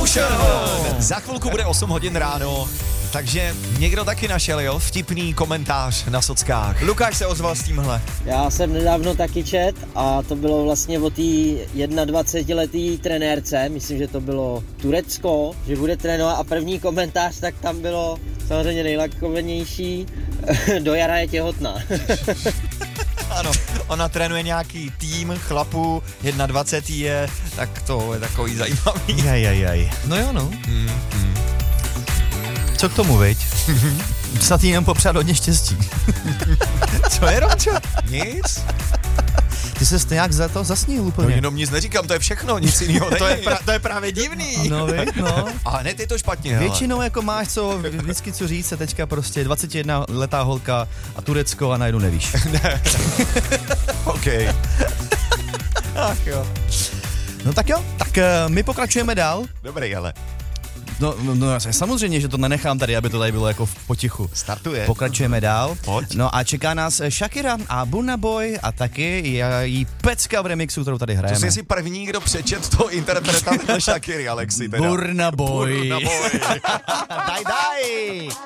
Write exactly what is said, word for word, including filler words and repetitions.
Ocean. Za chvilku bude osm hodin ráno, takže někdo taky našel, jo, vtipný komentář na sockách. Lukáš se ozval s tímhle. Já jsem nedávno taky čet a to bylo vlastně o té dvacetiletý trenérce, myslím, že to bylo Turecko, že bude trénovat a první komentář, tak tam bylo samozřejmě nejlakovenější, do jara je těhotná. Ano, ona trénuje nějaký tým chlapů, dvacet jedna je, tak to je takový zajímavý. Jajajaj. No jo, no. Mm, mm. Co k tomu, viď? Snad jí jenom popřát hodně štěstí. Co je, Romčo? Nic? Ty ses nějak za to zasnil No úplně. jenom nic neříkám, to je všechno, nic jiného To je, není. pra, to je právě divný. No, viď, no. A hned je to špatně, hele. Většinou jako máš co, vždycky co říct, se teďka prostě dvacetijednaletá holka a Turecko a najednou nevíš. OK. Ach jo. No tak jo, tak uh, my pokračujeme dál. Dobrý, ale No, no, no samozřejmě, že to nenechám tady, aby to tady bylo jako v potichu. startuje. Pokračujeme dál. Pojď. No a čeká nás Shakira a Burna Boy a taky její pecka v remixu, kterou tady To hrajeme. jsi asi první, kdo přečet toho interpreta Shakiry, Alexi. Teda. Burna Boy. Burna Boy. Daj, daj.